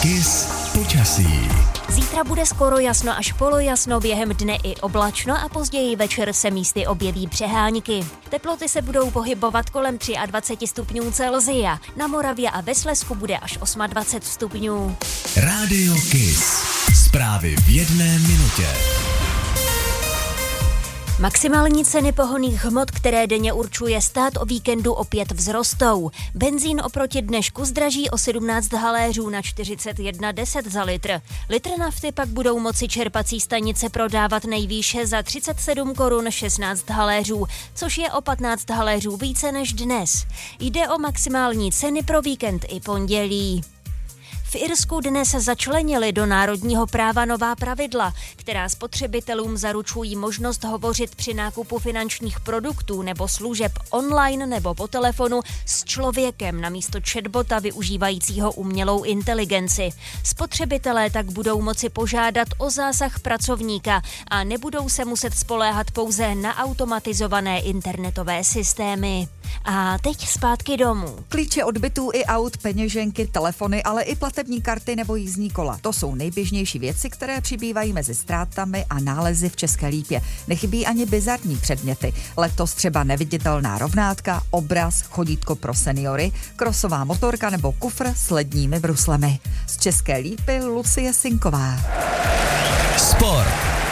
Kiss počasí. Zítra bude skoro jasno až polojasno, během dne i oblačno a později večer se místy objeví přehánky. Teploty se budou pohybovat kolem 23 stupňů Celsia. Na Moravě a ve Slezsku bude až 28 stupňů. Rádio Kiss. Zprávy v jedné minutě. Maximální ceny pohonných hmot, které denně určuje stát, o víkendu opět vzrostou. Benzín oproti dnešku zdraží o 17 haléřů na 41,10 za litr. Litr nafty pak budou moci čerpací stanice prodávat nejvýše za 37 korun 16 haléřů, což je o 15 haléřů více než dnes. Jde o maximální ceny pro víkend i pondělí. V Irsku dnes začlenili do národního práva nová pravidla, která spotřebitelům zaručují možnost hovořit při nákupu finančních produktů nebo služeb online nebo po telefonu s člověkem namísto chatbota využívajícího umělou inteligenci. Spotřebitelé tak budou moci požádat o zásah pracovníka a nebudou se muset spoléhat pouze na automatizované internetové systémy. A teď zpátky domů. Klíče od bytů i aut, peněženky, telefony, ale i platební karty nebo jízdní kola. To jsou nejběžnější věci, které přibývají mezi ztrátami a nálezy v České Lípě. Nechybí ani bizarní předměty. Letos třeba neviditelná rovnátka, obraz, chodítko pro seniory, krosová motorka nebo kufr s ledními bruslemi. Z České Lípy Lucie Sinková. Sport.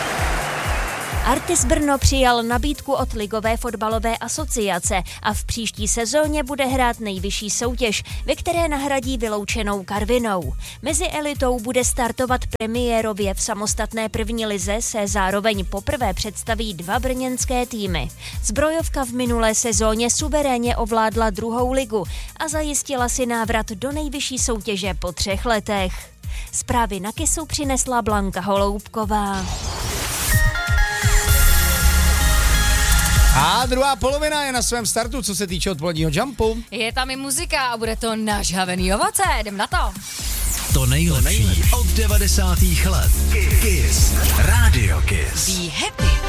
Artis Brno přijal nabídku od Ligové fotbalové asociace a v příští sezóně bude hrát nejvyšší soutěž, ve které nahradí vyloučenou Karvinou. Mezi elitou bude startovat premiérově v samostatné první lize, se zároveň poprvé představí dva brněnské týmy. Zbrojovka v minulé sezóně suverénně ovládla druhou ligu a zajistila si návrat do nejvyšší soutěže po 3 letech. Zprávy na Kissu přinesla Blanka Holoubková. A druhá polovina je na svém startu, co se týče odpoledního jumpu. Je tam i muzika a bude to nažhavený ovoce, jdem na to. To nejlepší od 90. let. Kiss. Rádio Kiss. Be happy.